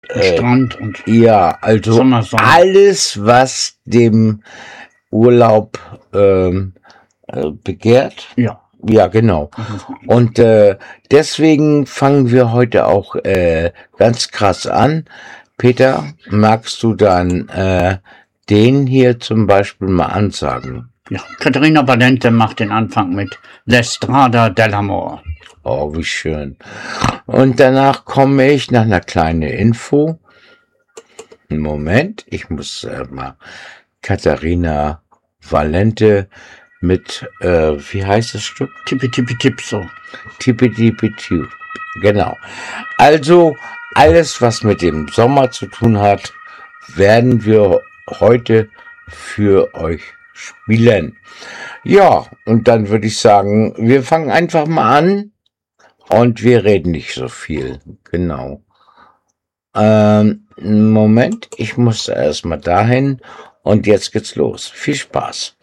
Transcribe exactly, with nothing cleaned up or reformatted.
äh, Strand und ja, also Sommersonne. alles, was dem Urlaub ähm, äh, begehrt. Ja. Ja, genau. Das muss man. Und äh, deswegen fangen wir heute auch äh, ganz krass an. Peter, magst du dann äh, den hier zum Beispiel mal ansagen? Ja, Caterina Valente macht den Anfang mit L'Estrada dell'Amor. Oh, wie schön. Und danach komme ich nach einer kleinen Info. Moment, ich muss äh, mal Caterina Valente mit, äh, wie heißt das Stück? Tippi Tippi Tipso. Tippi Tippi Tipp. Genau. Also alles, was mit dem Sommer zu tun hat, werden wir heute für euch spielen. Ja, und dann würde ich sagen, wir fangen einfach mal an und wir reden nicht so viel. Genau. Ähm, Moment, ich muss erstmal dahin und jetzt geht's los. Viel Spaß.